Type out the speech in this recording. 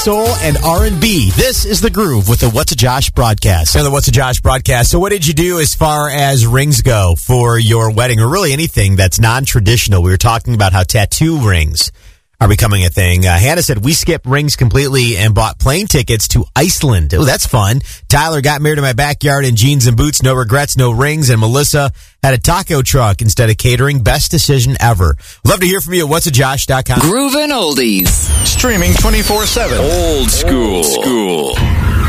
Soul and R&B. This is The Groove with the What's a Josh broadcast. The What's a Josh broadcast. So what did you do as far as rings go for your wedding, or really anything that's non-traditional? We were talking about how tattoo rings are becoming a thing. Hannah said, we skipped rings completely and bought plane tickets to Iceland. Oh, that's fun. Tyler got married in my backyard in jeans and boots. No regrets, no rings. And Melissa had a taco truck instead of catering. Best decision ever. Love to hear from you at whatsajosh.com. Groovin' Oldies. Streaming 24/7. Old school.